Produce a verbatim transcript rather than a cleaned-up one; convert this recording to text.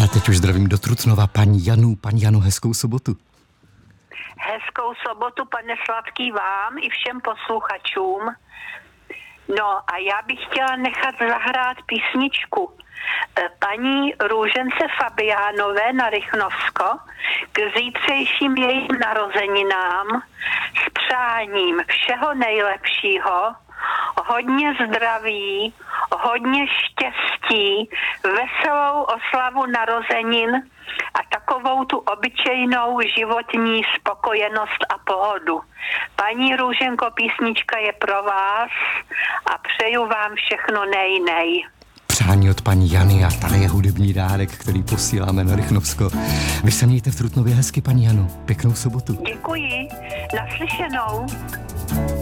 teď už zdravím do Trutnova paní Janu. Paní Jano, hezkou sobotu. Hezkou sobotu, pane Sladký, vám i všem posluchačům. No a já bych chtěla nechat zahrát písničku paní Růžence Fabiánové na Rychnovsko k zítřejším jejím narozeninám s přáním všeho nejlepšího, hodně zdraví, hodně štěstí, veselou oslavu narozenin a takovou tu obyčejnou životní spokojenost a pohodu. Paní Růženko, písnička je pro vás a přeju vám všechno nej-nej. Přání od paní Jany a tady je hudební dárek, který posíláme na Rychnovsko. Vy se mějte v Trutnově hezky, paní Jano. Pěknou sobotu. Děkuji. Naslyšenou.